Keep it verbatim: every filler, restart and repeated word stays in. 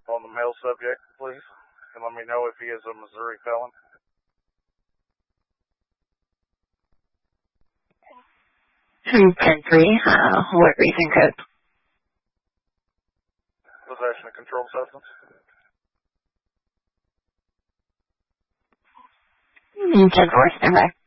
on the male subject, please, and let me know if he is a Missouri felon. ten three, uh, what reason code? Possession of controlled substance. ten four, stand by.